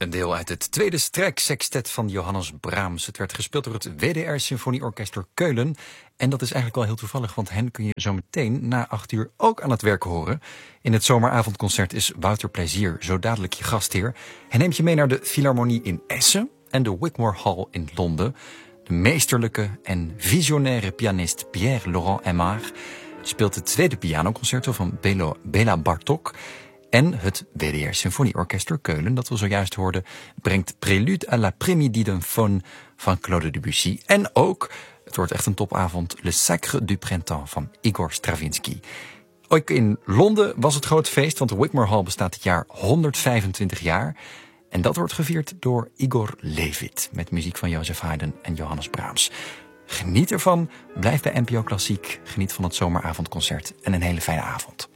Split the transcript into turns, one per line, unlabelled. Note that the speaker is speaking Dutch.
Een deel uit het tweede strijksextet van Johannes Brahms. Het werd gespeeld door het WDR Symfonieorkester Keulen. En dat is eigenlijk wel heel toevallig, want hen kun je zo meteen na 8 uur ook aan het werk horen. In het zomeravondconcert is Wouter Plezier zo dadelijk je gastheer. Hij neemt je mee naar de Philharmonie in Essen en de Wigmore Hall in Londen. De meesterlijke en visionaire pianist Pierre-Laurent Aimard speelt het tweede pianoconcerto van Béla Bartók. En het WDR Symfonieorkester Keulen, dat we zojuist hoorden, brengt Prélude à l'après-midi d'un faune van Claude Debussy. En ook, het wordt echt een topavond, Le Sacre du Printemps van Igor Stravinsky. Ook in Londen was het groot feest, want de Wigmore Hall bestaat dit jaar 125 jaar. En dat wordt gevierd door Igor Levit, met muziek van Joseph Haydn en Johannes Brahms. Geniet ervan, blijf bij NPO Klassiek, geniet van het zomeravondconcert en een hele fijne avond.